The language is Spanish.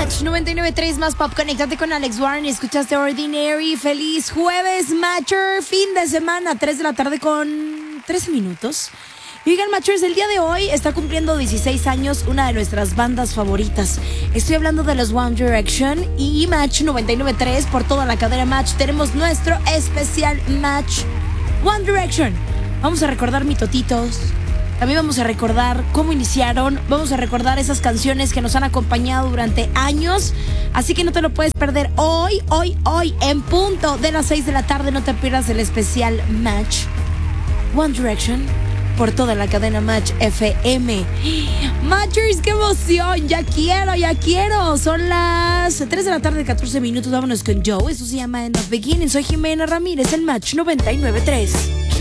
Match 99.3 más pop. Conéctate con Alex Warren y escuchaste Ordinary. Feliz jueves, Matcher. Fin de semana, 3 de la tarde con 13 minutos. Y oigan, Matchers, el día de hoy está cumpliendo 16 años una de nuestras bandas favoritas. Estoy hablando de los One Direction y Match 99.3 por toda la cadena Match. Tenemos nuestro especial Match One Direction. Vamos a recordar mitotitos. También vamos a recordar cómo iniciaron. Vamos a recordar esas canciones que nos han acompañado durante años. Así que no te lo puedes perder hoy, en punto de las 6 de la tarde. No te pierdas el especial Match One Direction por toda la cadena Match FM. Matchers, qué emoción. Ya quiero. Son las 3 de la tarde, 14 minutos. Vámonos con Joe. Eso se llama End of Beginning. Soy Jimena Ramírez, el Match 99.3.